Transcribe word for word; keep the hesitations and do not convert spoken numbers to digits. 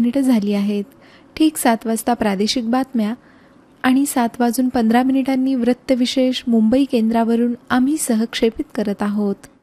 मिनिटं झाली आहेत. ठीक सात वाजता प्रादेशिक बातम्या आणि सात वाजून पंधरा मिनिटांनी वृत्तविशेष मुंबई केंद्रावरून आम्ही सहक्षेपित करत आहोत.